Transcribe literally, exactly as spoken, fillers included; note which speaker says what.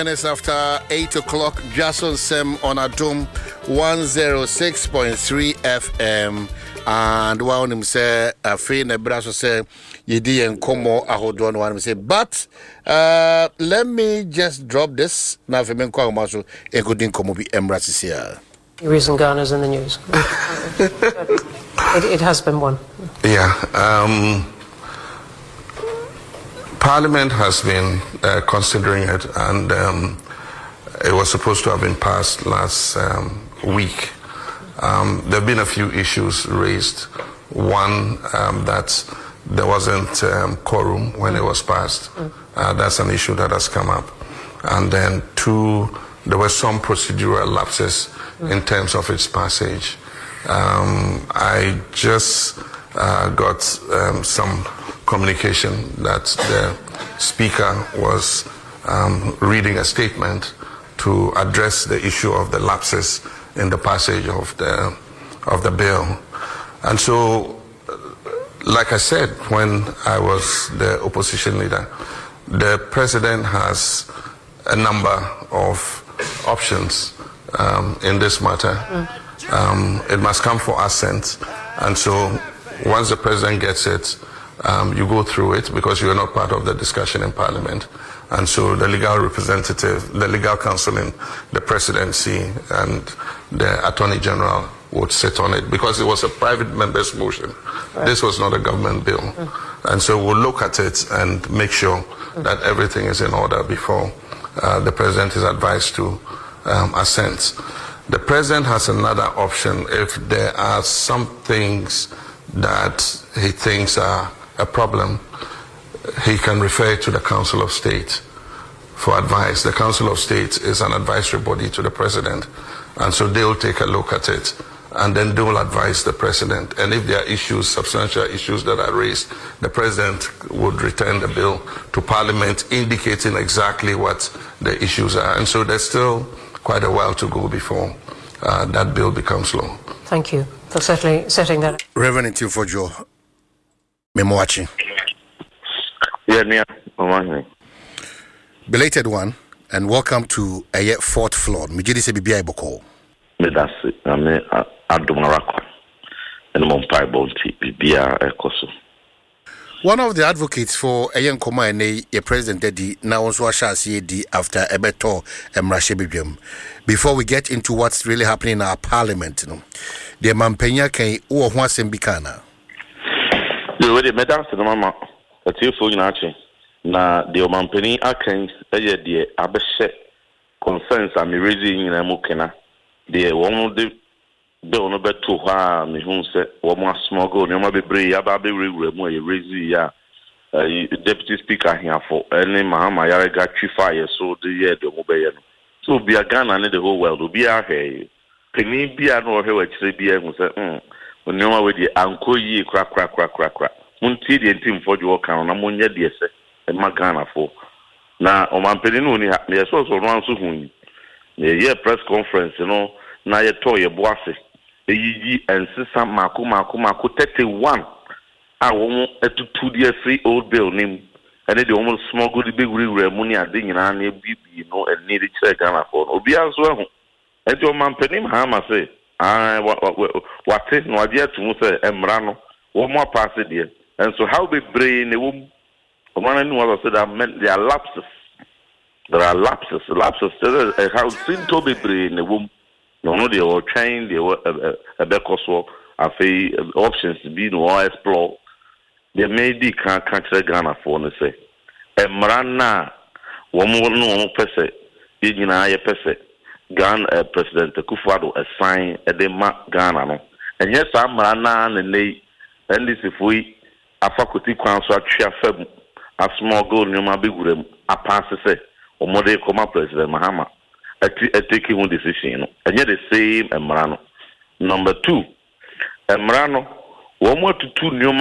Speaker 1: Minutes after eight o'clock, Jason Sem on Adum one oh six point three F M. And one him say, a free Nebraska say, Yedi and Como, I hold on one say, but uh, let me just drop this. Now, if you mean Kwamaso, it couldn't come be Embrace here.
Speaker 2: The reason Ghana's in the news. it, it has been one.
Speaker 3: Yeah. Um, Parliament has been uh, considering it, and um, it was supposed to have been passed last um, week. Um, there have been a few issues raised. One, um, that there wasn't um, quorum when it was passed. Uh, that's an issue that has come up. And then two, there were some procedural lapses in terms of its passage. Um, I just uh, got um, some communication that the speaker was um, reading a statement to address the issue of the lapses in the passage of the of the bill. And so, like I said when I was the opposition leader, the president has a number of options um, in this matter. Um, it must come for assent, and so once the president gets it, Um, you go through it because you are not part of the discussion in Parliament. And so the legal representative, the legal counsel in the presidency and the Attorney General would sit on it because it was a private member's motion. Right. This was not a government bill. Mm. And so we'll look at it and make sure mm. that everything is in order before uh, the president is advised to um, assent. The president has another option if there are some things that he thinks are a problem. He can refer to the Council of State for advice. The Council of State is an advisory body to the president, and so they will take a look at it, and then they will advise the president. And if there are issues, substantial issues that are raised, the president would return the bill to Parliament, indicating exactly what the issues are. And so there's still quite a while to go before uh, that bill becomes law.
Speaker 2: Thank you for certainly setting that.
Speaker 1: Reverend Timfojo. Memoachi.
Speaker 4: Yeah, yeah.
Speaker 1: Belated one, and welcome to a fourth floor. Mijidi se bibia iboko.
Speaker 4: Me dasi, ame adumarako. And Mumpai Bonti bibia ekoso.
Speaker 1: One of the advocates for Ayen Koma and a president Dedi now also Ashasi di after Ebeto Emrashe Bibim. Before we get into what's really happening in our parliament, you know, the Mampenya can or Bikana.
Speaker 4: The way the medals to the mama, a tear for Nachi. Na the Omampeni Aken, a year dear Abeshe concerns I'm raising in a mukena. The one of the bill no bet to ha, me whom said, one more small go, no matter brave, Ababi Remo, raising ya. Deputy Speaker here for any Mahama Yaraga fire, so the year the mobile. So be a gun and the whole world will be a hay. Penny be an or her, say, be able to say, hm. When you are with the uncle ye crack, crack, crack, crack, crack. Munti the team for your account, I'm on your dear, and Magana for. Now, on my penny, there's also one soon. The year press conference, you know, now you toy a bossy. The ye and Sissa Maku Maku Maku thirty-one. I want a two year three old bill name, and they almost smuggled the big real money at Ding and I need you know, and needed check Ghana for. Obi as well. And your man penny, Hama say. I what what is no idea to Musa Emrano, one more pass it here. And so how we bring the womb one and what I said I meant there are lapses. There are lapses, lapses how seem to be bring the womb. No, no, they were trying they were a becoso of options to be no explore. They may be can't catch the Ghana for and say Emrana one more no person, you know, I person. Ghana uh, President Kufuor assign a dema Ghana no. And yes, I'm Rana and they and this if we a faculty council at Feb a small goal no ma big room a pass say or more they come up President Mahama a taking one decision. And yet the same Emrano. Number two, Emrano one more to two new